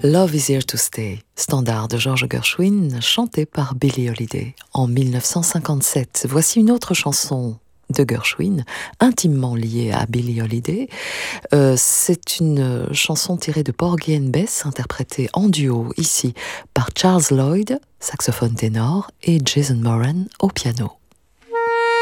Love is Here to Stay, standard de George Gershwin, chanté par Billie Holiday en 1957. Voici une autre chanson de Gershwin, intimement liée à Billie Holiday. C'est une chanson tirée de Porgy and Bess, interprétée en duo ici par Charles Lloyd, saxophone ténor, et Jason Moran au piano.